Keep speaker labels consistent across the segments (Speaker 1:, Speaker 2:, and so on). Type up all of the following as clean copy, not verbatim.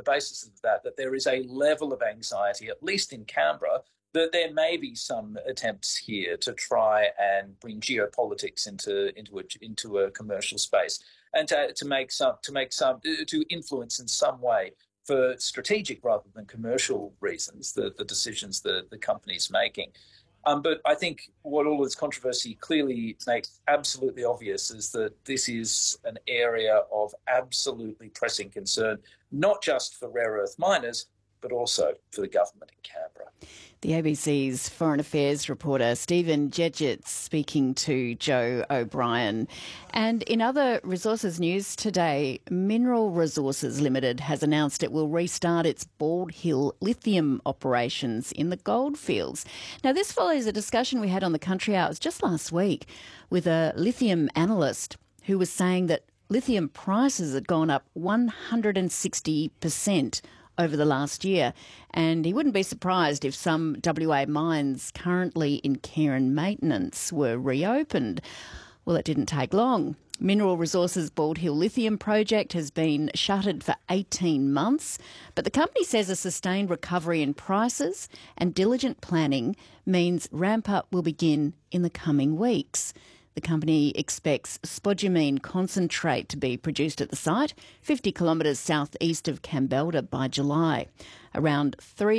Speaker 1: basis of that there is a level of anxiety, at least in Canberra, that there may be some attempts here to try and bring geopolitics into a commercial space, and to influence in some way, for strategic rather than commercial reasons, the decisions the company's making. But I think what all this controversy clearly makes absolutely obvious is that this is an area of absolutely pressing concern, not just for rare earth miners, but also for the government in Canberra.
Speaker 2: The ABC's Foreign Affairs reporter Stephen Jedget speaking to Joe O'Brien. And in other resources news today, Mineral Resources Limited has announced it will restart its Bald Hill lithium operations in the goldfields. Now, this follows a discussion we had on the Country Hours just last week with a lithium analyst who was saying that lithium prices had gone up 160% over the last year, and he wouldn't be surprised if some WA mines currently in care and maintenance were reopened. Well, it didn't take long. Mineral Resources' Bald Hill lithium project has been shuttered for 18 months, but the company says a sustained recovery in prices and diligent planning means ramp-up will begin in the coming weeks. The company expects spodumene concentrate to be produced at the site, 50 kilometres southeast of Kambalda, by July. Around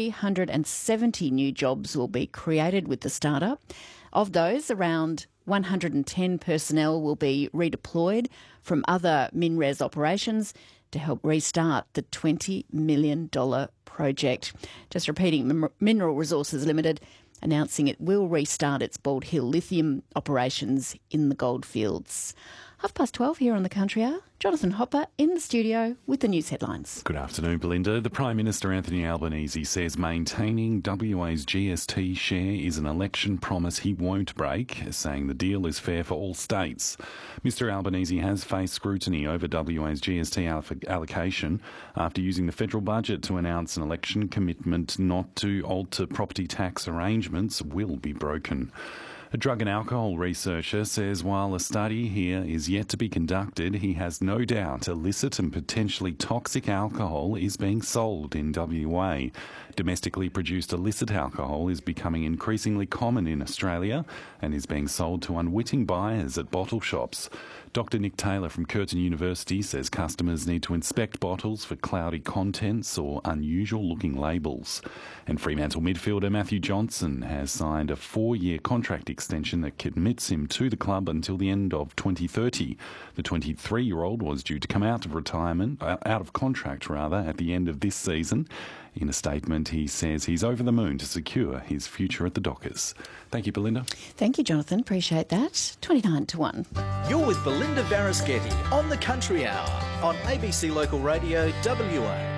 Speaker 2: 370 new jobs will be created with the startup. Of those, around 110 personnel will be redeployed from other MinRes operations to help restart the $20 million project. Just repeating, Mineral Resources Limited announcing it will restart its Bald Hill lithium operations in the goldfields. 12:30 here on the Country Hour. Jonathan Hopper in the studio with the news headlines.
Speaker 3: Good afternoon, Belinda. The Prime Minister, Anthony Albanese, says maintaining WA's GST share is an election promise he won't break, saying the deal is fair for all states. Mr Albanese has faced scrutiny over WA's GST allocation after using the federal budget to announce an election commitment not to alter property tax arrangements will be broken. A drug and alcohol researcher says while a study here is yet to be conducted, he has no doubt illicit and potentially toxic alcohol is being sold in WA. Domestically produced illicit alcohol is becoming increasingly common in Australia and is being sold to unwitting buyers at bottle shops. Dr Nick Taylor from Curtin University says customers need to inspect bottles for cloudy contents or unusual-looking labels. And Fremantle midfielder Matthew Johnson has signed a 4-year contract extension that commits him to the club until the end of 2030. The 23-year-old was due to come out of contract at the end of this season. In a statement, he says he's over the moon to secure his future at the Dockers. Thank you, Belinda.
Speaker 2: Thank you, Jonathan. Appreciate that. 29-1.
Speaker 4: You're with Belinda Varaschetti on the Country Hour on ABC Local Radio WA.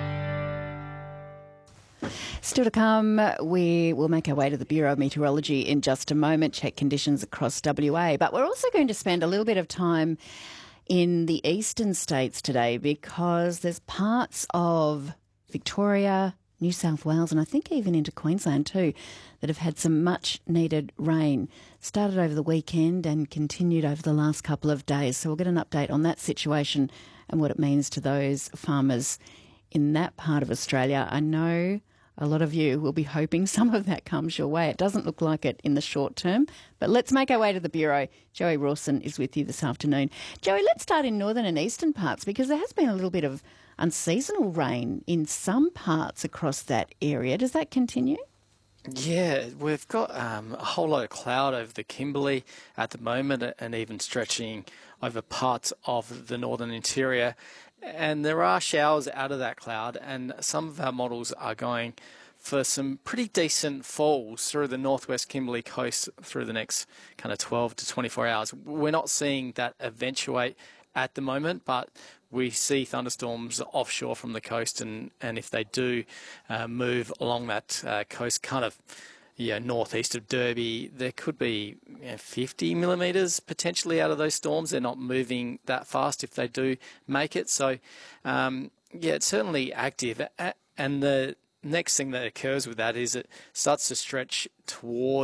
Speaker 2: Still to come, we will make our way to the Bureau of Meteorology in just a moment, check conditions across WA. But we're also going to spend a little bit of time in the eastern states today because there's parts of Victoria, New South Wales and I think even into Queensland too that have had some much needed rain. Started over the weekend and continued over the last couple of days. So we'll get an update on that situation and what it means to those farmers in that part of Australia. I know a lot of you will be hoping some of that comes your way. It doesn't look like it in the short term, but let's make our way to the Bureau. Joey Rawson is with you this afternoon. Joey, let's start in northern and eastern parts because there has been a little bit of unseasonal rain in some parts across that area. Does that continue?
Speaker 5: Yeah, we've got a whole lot of cloud over the Kimberley at the moment and even stretching over parts of the northern interior. And there are showers out of that cloud, and some of our models are going for some pretty decent falls through the northwest Kimberley coast through the next kind of 12 to 24 hours. We're not seeing that eventuate at the moment, but we see thunderstorms offshore from the coast, and if they do move along that coast kind of northeast of Derby, there could be 50 millimetres potentially out of those storms. They're not moving that fast if they do make it. So, it's certainly active. And the next thing that occurs with that is it starts to stretch towards